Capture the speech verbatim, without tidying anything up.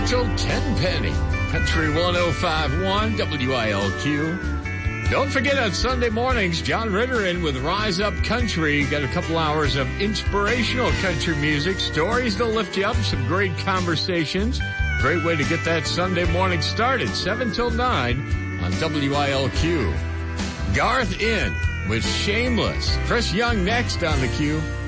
till Tenpenny. Country one oh five point one W I L Q. Don't forget on Sunday mornings, John Ritter in with Rise Up Country. Got a couple hours of inspirational country music, stories to lift you up, some great conversations. Great way to get that Sunday morning started, seven till nine on W I L Q. Garth in with Shameless. Chris Young next on the Q.